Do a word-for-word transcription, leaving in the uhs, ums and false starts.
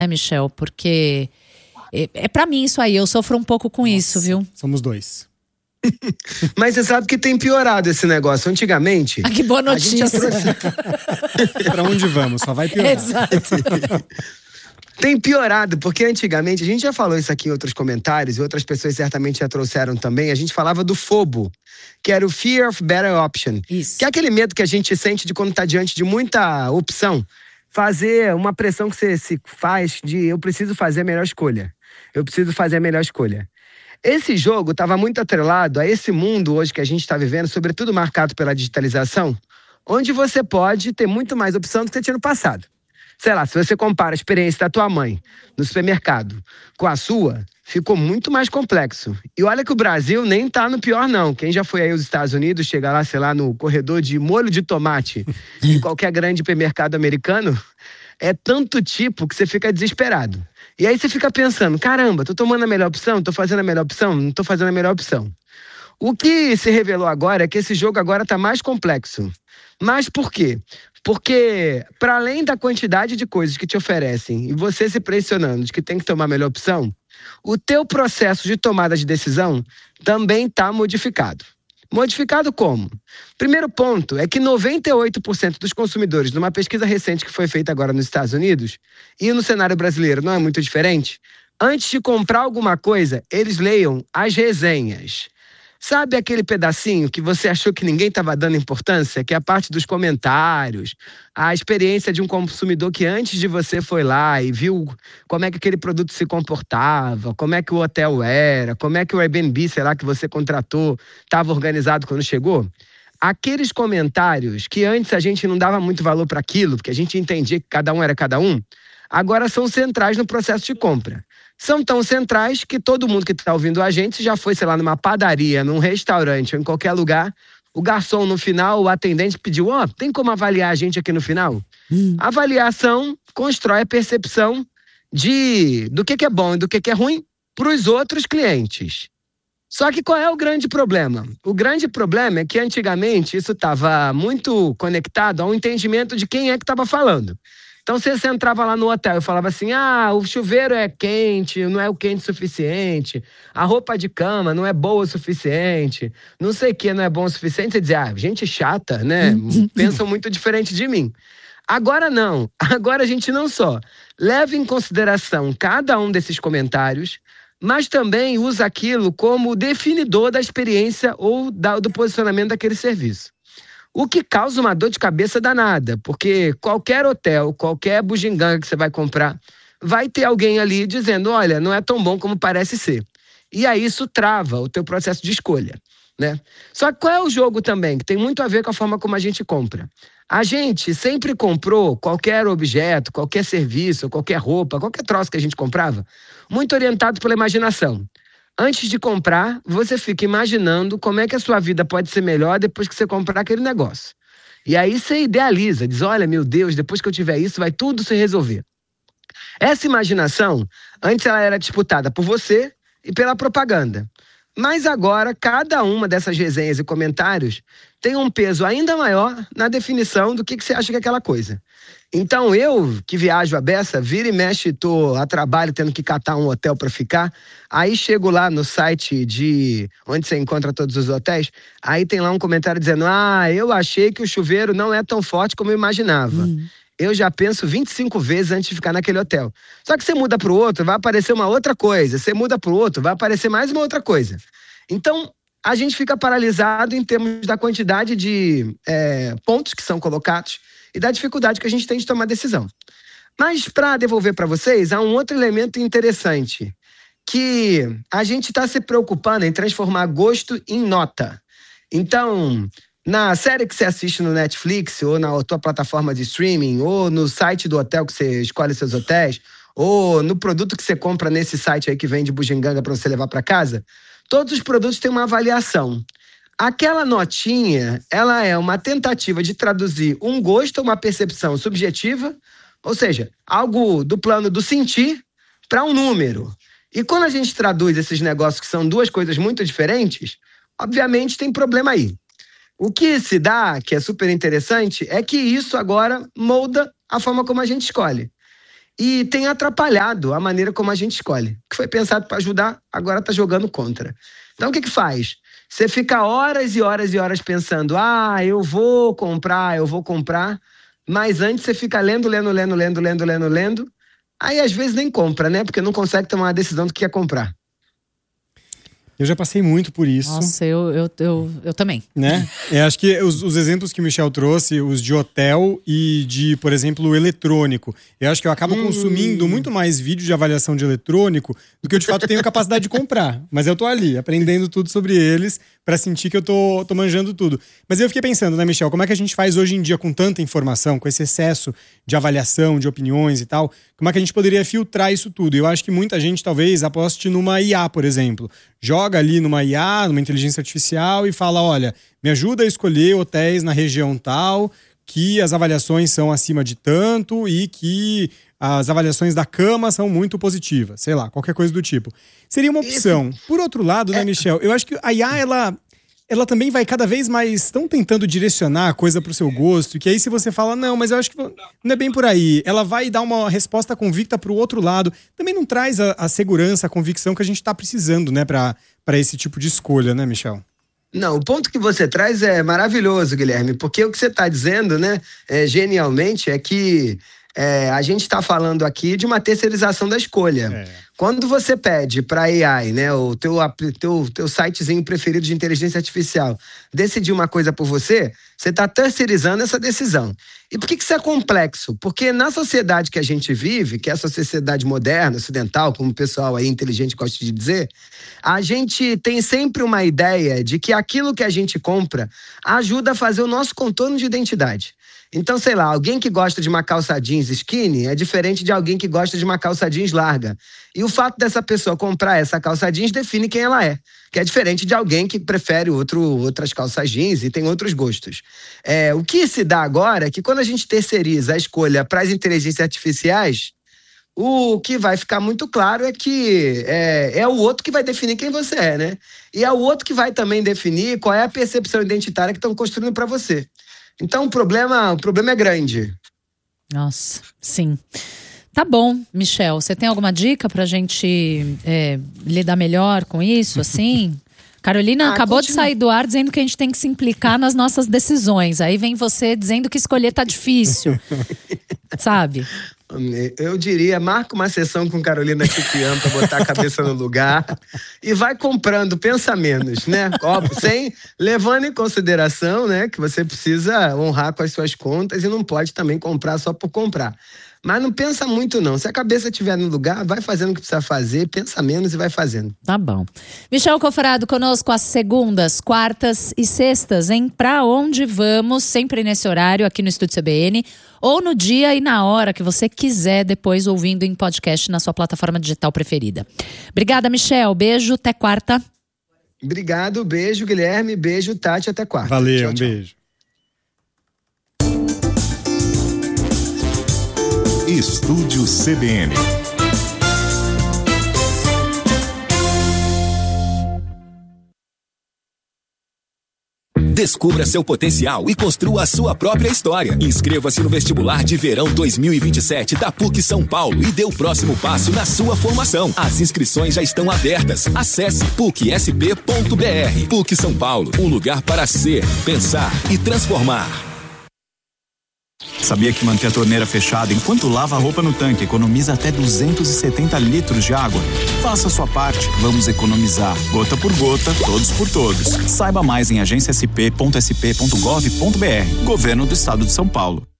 É, Michel, porque é, é para mim isso aí, eu sofro um pouco com Nossa, isso, viu? Somos dois. Mas você sabe que tem piorado esse negócio. Antigamente... Ah, que boa notícia. A gente já trouxe... Pra onde vamos? Só vai piorar. Exato. Tem piorado, porque antigamente, a gente já falou isso aqui em outros comentários, e outras pessoas certamente já trouxeram também, a gente falava do FOBO, que era o Fear of Better Option. Isso. Que é aquele medo que a gente sente de quando está diante de muita opção, fazer uma pressão que você se faz de eu preciso fazer a melhor escolha. Eu preciso fazer a melhor escolha. Esse jogo estava muito atrelado a esse mundo hoje que a gente está vivendo, sobretudo marcado pela digitalização, onde você pode ter muito mais opção do que você tinha no passado. Sei lá, se você compara a experiência da tua mãe no supermercado com a sua, ficou muito mais complexo. E olha que o Brasil nem tá no pior, não. Quem já foi aí aos Estados Unidos, chega lá, sei lá, no corredor de molho de tomate em qualquer grande supermercado americano, é tanto tipo que você fica desesperado. E aí você fica pensando, caramba, tô tomando a melhor opção? Tô fazendo a melhor opção? Não tô fazendo a melhor opção. O que se revelou agora é que esse jogo agora tá mais complexo. Mas por quê? Porque, para além da quantidade de coisas que te oferecem e você se pressionando de que tem que tomar a melhor opção, o teu processo de tomada de decisão também está modificado. Modificado como? Primeiro ponto é que noventa e oito por cento dos consumidores, numa pesquisa recente que foi feita agora nos Estados Unidos, e no cenário brasileiro não é muito diferente, antes de comprar alguma coisa, eles leiam as resenhas. Sabe aquele pedacinho que você achou que ninguém estava dando importância? Que é a parte dos comentários, a experiência de um consumidor que antes de você foi lá e viu como é que aquele produto se comportava, como é que o hotel era, como é que o Airbnb, sei lá, que você contratou, estava organizado quando chegou. Aqueles comentários que antes a gente não dava muito valor para aquilo, porque a gente entendia que cada um era cada um, agora são centrais no processo de compra. São tão centrais que todo mundo que está ouvindo a gente, se já foi, sei lá, numa padaria, num restaurante ou em qualquer lugar, o garçom no final, o atendente pediu, ó, oh, tem como avaliar a gente aqui no final? Hum. A avaliação constrói a percepção de, do que, que é bom e do que, que é ruim para os outros clientes. Só que qual é o grande problema? O grande problema é que antigamente isso estava muito conectado ao entendimento de quem é que estava falando. Então, se você entrava lá no hotel e falava assim, ah, o chuveiro é quente, não é o quente o suficiente, a roupa de cama não é boa o suficiente, não sei o que não é bom o suficiente, você dizia, ah, gente chata, né? Pensam muito diferente de mim. Agora não. Agora a gente não só leva em consideração cada um desses comentários, mas também usa aquilo como definidor da experiência ou da, do posicionamento daquele serviço. O que causa uma dor de cabeça danada, porque qualquer hotel, qualquer bugiganga que você vai comprar, vai ter alguém ali dizendo, olha, não é tão bom como parece ser. E aí isso trava o teu processo de escolha, né? Só que qual é o jogo também, que tem muito a ver com a forma como a gente compra? A gente sempre comprou qualquer objeto, qualquer serviço, qualquer roupa, qualquer troço que a gente comprava, muito orientado pela imaginação. Antes de comprar, você fica imaginando como é que a sua vida pode ser melhor depois que você comprar aquele negócio. E aí você idealiza, diz, olha, meu Deus, depois que eu tiver isso, vai tudo se resolver. Essa imaginação, antes ela era disputada por você e pela propaganda. Mas agora, cada uma dessas resenhas e comentários tem um peso ainda maior na definição do que, que você acha que é aquela coisa. Então eu, que viajo a beça, vira e mexe, tô a trabalho tendo que catar um hotel para ficar, aí chego lá no site de onde você encontra todos os hotéis, aí tem lá um comentário dizendo, ah, eu achei que o chuveiro não é tão forte como eu imaginava. Hum. Eu já penso vinte e cinco vezes antes de ficar naquele hotel. Só que você muda para o outro, vai aparecer uma outra coisa. Você muda para o outro, vai aparecer mais uma outra coisa. Então, a gente fica paralisado em termos da quantidade de é, pontos que são colocados e da dificuldade que a gente tem de tomar decisão. Mas, para devolver para vocês, há um outro elemento interessante, que a gente está se preocupando em transformar gosto em nota. Então, na série que você assiste no Netflix, ou na tua plataforma de streaming, ou no site do hotel que você escolhe seus hotéis, ou no produto que você compra nesse site aí que vende bugiganga para você levar para casa, todos os produtos têm uma avaliação. Aquela notinha, ela é uma tentativa de traduzir um gosto ou uma percepção subjetiva, ou seja, algo do plano do sentir para um número. E quando a gente traduz esses negócios que são duas coisas muito diferentes, obviamente tem problema aí. O que se dá, que é super interessante, é que isso agora molda a forma como a gente escolhe. e tem atrapalhado a maneira como a gente escolhe. Que foi pensado para ajudar, agora está jogando contra. Então o que que faz? Você fica horas e horas e horas pensando, ah, eu vou comprar, eu vou comprar, mas antes você fica lendo, lendo, lendo, lendo, lendo, lendo, lendo, aí às vezes nem compra, né? Porque não consegue tomar uma decisão do que quer comprar. Eu já passei muito por isso. Nossa, eu, eu, eu, eu também. Né? Eu acho que os, os exemplos que o Michel trouxe, os de hotel e de, por exemplo, eletrônico. Eu acho que eu acabo hum. consumindo muito mais vídeo de avaliação de eletrônico do que eu de fato tenho capacidade de comprar. Mas eu tô ali, aprendendo tudo sobre eles pra sentir que eu tô, tô manjando tudo. Mas eu fiquei pensando, né, Michel, como é que a gente faz hoje em dia com tanta informação, com esse excesso de avaliação, de opiniões e tal, como é que a gente poderia filtrar isso tudo? Eu acho que muita gente talvez aposte numa I A, por exemplo. Joga ali numa I A, numa inteligência artificial e fala, olha, me ajuda a escolher hotéis na região tal, que as avaliações são acima de tanto e que as avaliações da cama são muito positivas, sei lá, qualquer coisa do tipo. Seria uma opção. Por outro lado, né, Michel, eu acho que a I A, ela, ela também vai cada vez mais, estão tentando direcionar a coisa pro seu gosto, que aí se você fala, não, mas eu acho que não é bem por aí, ela vai dar uma resposta convicta pro outro lado, também não traz a, a segurança, a convicção que a gente tá precisando, né, pra, pra esse tipo de escolha, né, Michel? Não, o ponto que você traz é maravilhoso, Guilherme, porque o que você está dizendo, né, é, genialmente, é que é, a gente está falando aqui de uma terceirização da escolha. É. Quando você pede para a A I, né, o teu, teu, teu sitezinho preferido de inteligência artificial, decidir uma coisa por você, você está terceirizando essa decisão. E por que que isso é complexo? Porque na sociedade que a gente vive, que é essa sociedade moderna, ocidental, como o pessoal aí inteligente gosta de dizer, a gente tem sempre uma ideia de que aquilo que a gente compra ajuda a fazer o nosso contorno de identidade. Então, sei lá, alguém que gosta de uma calça jeans skinny é diferente de alguém que gosta de uma calça jeans larga. E o fato dessa pessoa comprar essa calça jeans define quem ela é, que é diferente de alguém que prefere outro, outras calças jeans e tem outros gostos. É, o que se dá agora é que quando a gente terceiriza a escolha para as inteligências artificiais, o que vai ficar muito claro é que é, é o outro que vai definir quem você é, né? E é o outro que vai também definir qual é a percepção identitária que estão construindo para você. Então o problema, o problema é grande. Nossa, sim. Tá bom, Michel, você tem alguma dica pra gente é, lidar melhor com isso, assim? Carolina ah, acabou continua. de sair do ar dizendo que a gente tem que se implicar nas nossas decisões. Aí vem você dizendo que escolher tá difícil, sabe? Eu diria, marca uma sessão com Carolina Chiquian pra botar a cabeça no lugar e vai comprando, pensa menos, né? Óbvio, sem, levando em consideração, né, que você precisa honrar com as suas contas e não pode também comprar só por comprar. Mas não pensa muito não, se a cabeça estiver no lugar, vai fazendo o que precisa fazer, pensa menos e vai fazendo. Tá bom. Michel Cofrado conosco às segundas, quartas e sextas, hein? Pra onde vamos, sempre nesse horário aqui no Estúdio C B N, ou no dia e na hora que você quiser, depois ouvindo em podcast na sua plataforma digital preferida. Obrigada, Michel, beijo, até quarta. Obrigado, beijo, Guilherme, beijo, Tati, até quarta. Valeu, tchau, um tchau. beijo. Estúdio C B N. Descubra seu potencial e construa a sua própria história. Inscreva-se no vestibular de verão dois mil e vinte e sete da P U C São Paulo e dê o próximo passo na sua formação. As inscrições já estão abertas. Acesse puc s p ponto b r. P U C São Paulo, um lugar para ser, pensar e transformar. Sabia que manter a torneira fechada enquanto lava a roupa no tanque economiza até duzentos e setenta litros de água? Faça a sua parte, vamos economizar. Gota por gota, todos por todos. Saiba mais em agência s p ponto s p ponto gov ponto b r. Governo do Estado de São Paulo.